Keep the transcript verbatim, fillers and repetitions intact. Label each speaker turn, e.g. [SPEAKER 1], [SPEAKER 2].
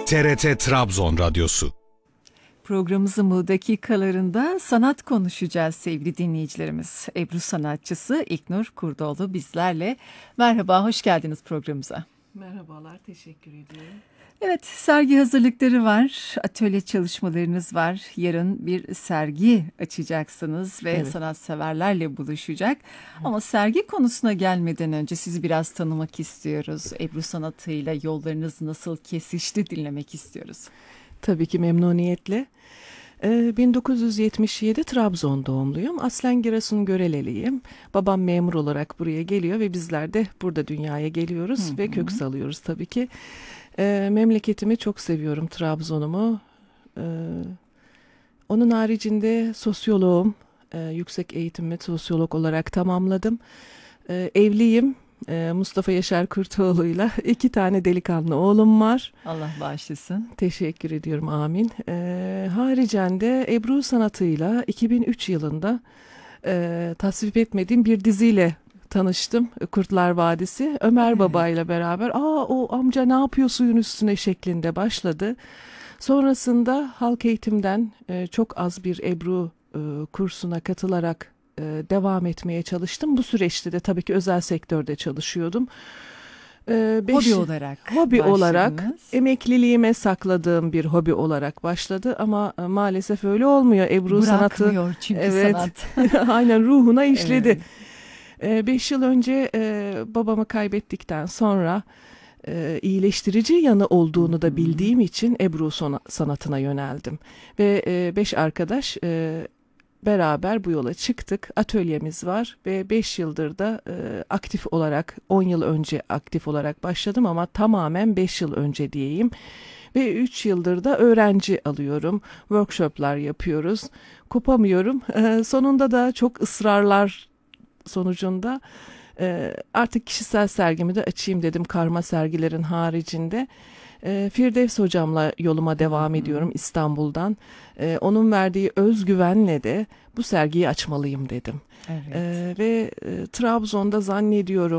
[SPEAKER 1] T R T Trabzon Radyosu.
[SPEAKER 2] Programımızın bu dakikalarında sanat konuşacağız sevgili dinleyicilerimiz. Ebru sanatçısı İlknur Kurdoğlu bizlerle. Merhaba, hoş geldiniz programımıza.
[SPEAKER 3] Merhabalar, teşekkür ediyorum.
[SPEAKER 2] Evet, sergi hazırlıkları var, atölye çalışmalarınız var. Yarın bir sergi açacaksınız ve
[SPEAKER 3] Evet.
[SPEAKER 2] sanatseverlerle buluşacak. Ama sergi konusuna gelmeden önce sizi biraz tanımak istiyoruz. Ebru sanatıyla yollarınız nasıl kesişti dinlemek istiyoruz.
[SPEAKER 3] Tabii ki memnuniyetle. Ee, bin dokuz yüz yetmiş yedi Trabzon doğumluyum. Aslen Giresun Göreleliyim. Babam memur olarak buraya geliyor ve bizler de burada dünyaya geliyoruz
[SPEAKER 2] Hı
[SPEAKER 3] ve
[SPEAKER 2] hı.
[SPEAKER 3] kök salıyoruz tabii ki. Ee, memleketimi çok seviyorum, Trabzon'umu. Ee, onun haricinde sosyoloğum. Ee, yüksek eğitimimi sosyolog olarak tamamladım. Ee, evliyim. Ee, Mustafa Yaşar Kurtoğlu'yla iki tane delikanlı oğlum var.
[SPEAKER 2] Allah bağışlasın.
[SPEAKER 3] Teşekkür ediyorum, amin. Ee, haricen de Ebru sanatıyla iki bin üç yılında e, tasvip etmediğim bir diziyle tanıştım. Kurtlar Vadisi. Ömer
[SPEAKER 2] Evet.
[SPEAKER 3] Baba ile beraber aa o amca ne yapıyor suyun üstüne şeklinde başladı. Sonrasında halk eğitimden e, çok az bir Ebru e, kursuna katılarak e, devam etmeye çalıştım. Bu süreçte de tabii ki özel sektörde çalışıyordum. E, beş-
[SPEAKER 2] Hobi olarak
[SPEAKER 3] Hobi olarak
[SPEAKER 2] başladınız.
[SPEAKER 3] emekliliğime sakladığım bir hobi olarak başladı ama e, maalesef öyle olmuyor. Ebru sanatı
[SPEAKER 2] Bırakmıyor çünkü
[SPEAKER 3] evet,
[SPEAKER 2] sanat.
[SPEAKER 3] aynen ruhuna işledi.
[SPEAKER 2] Evet.
[SPEAKER 3] E, beş yıl önce e, babamı kaybettikten sonra e, iyileştirici yanı olduğunu da bildiğim için Ebru sona- sanatına yöneldim. Ve e, beş arkadaş e, beraber bu yola çıktık. Atölyemiz var ve beş yıldır da e, aktif olarak, on yıl önce aktif olarak başladım ama tamamen beş yıl önce diyeyim. Ve üç yıldır da öğrenci alıyorum. Workshoplar yapıyoruz. Kopamıyorum. E, sonunda da çok ısrarlar sonucunda e, artık kişisel sergimi de açayım dedim, karma sergilerin haricinde. E, Firdevs hocamla yoluma devam ediyorum İstanbul'dan. E, onun verdiği özgüvenle de bu sergiyi açmalıyım dedim.
[SPEAKER 2] Evet.
[SPEAKER 3] E, ve e, Trabzon'da zannediyorum